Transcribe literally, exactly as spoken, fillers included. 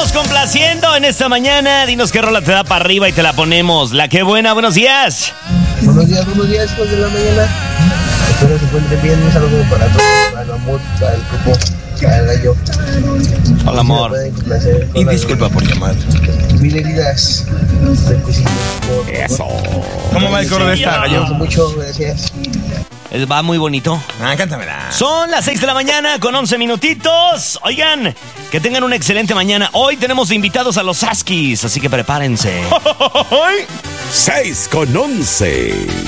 estamos complaciendo en esta mañana. Dinos qué rola te da para arriba y te la ponemos. La que buena, buenos días. Buenos días, buenos días, hijos de la mañana. Espero se encuentren bien. Un saludo para todos, para el amor, para el grupo, para el gallo. Hola, amor. Y disculpa por llamar. Mil heridas. Eso. ¿Cómo va el coro de esta, gallo? Mucho, gracias. Va muy bonito. Ah, cántamela. Son las seis de la mañana con once minutitos. Oigan, que tengan una excelente mañana. Hoy tenemos de invitados a los Huskies, así que prepárense. seis con once.